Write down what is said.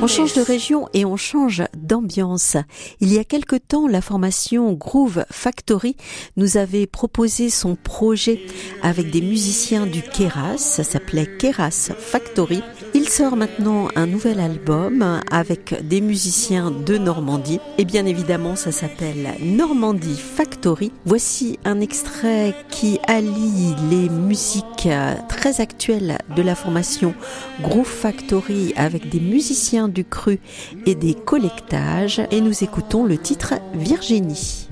On change de région et on change d'ambiance. Il y a quelque temps, la formation Groove Factory nous avait proposé son projet avec des musiciens du Keras. Ça s'appelait Keras Factory. Il sort maintenant un nouvel album avec des musiciens de Normandie. Et bien évidemment, ça s'appelle Normandie Factory. Voici un extrait qui allie les musiques très actuelles de la formation Groove Factory avec des musiciens du cru et des collectages, et nous écoutons le titre Virginie.